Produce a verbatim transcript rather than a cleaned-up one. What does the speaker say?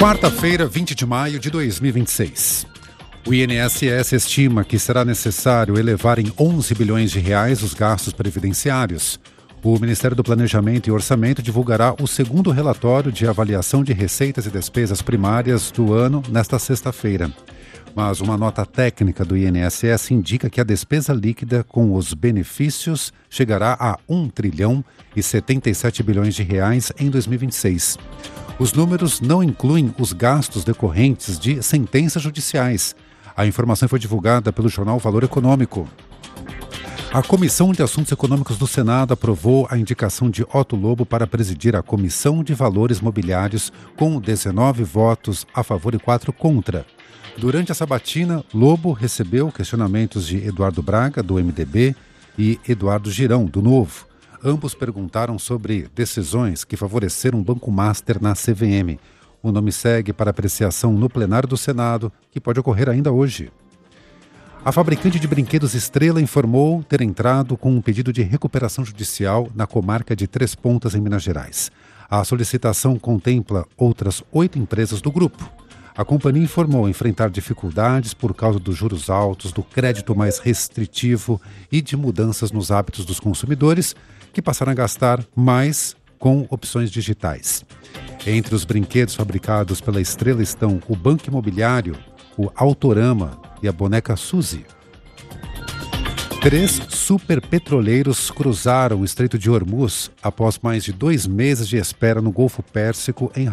Quarta-feira, vinte de maio de dois mil e vinte e seis. O I N S S estima que será necessário elevar em onze bilhões de reais os gastos previdenciários. O Ministério do Planejamento e Orçamento divulgará o segundo relatório de avaliação de receitas e despesas primárias do ano nesta sexta-feira. Mas uma nota técnica do I N S S indica que a despesa líquida com os benefícios chegará a um trilhão e setenta e sete bilhões de reais em dois mil e vinte e seis. Os números não incluem os gastos decorrentes de sentenças judiciais. A informação foi divulgada pelo jornal Valor Econômico. A Comissão de Assuntos Econômicos do Senado aprovou a indicação de Otto Lobo para presidir a Comissão de Valores Mobiliários com dezenove votos a favor e quatro contra. Durante a sabatina, Lobo recebeu questionamentos de Eduardo Braga, do M D B, e Eduardo Girão, do Novo. Ambos perguntaram sobre decisões que favoreceram o Banco Master na C V M. O nome segue para apreciação no plenário do Senado, que pode ocorrer ainda hoje. A fabricante de brinquedos Estrela informou ter entrado com um pedido de recuperação judicial na comarca de Três Pontas, em Minas Gerais. A solicitação contempla outras oito empresas do grupo. A companhia informou enfrentar dificuldades por causa dos juros altos, do crédito mais restritivo e de mudanças nos hábitos dos consumidores, que passaram a gastar mais com opções digitais. Entre os brinquedos fabricados pela Estrela estão o Banco Imobiliário, o Autorama e a boneca Suzy. Três superpetroleiros cruzaram o Estreito de Hormuz após mais de dois meses de espera no Golfo Pérsico, em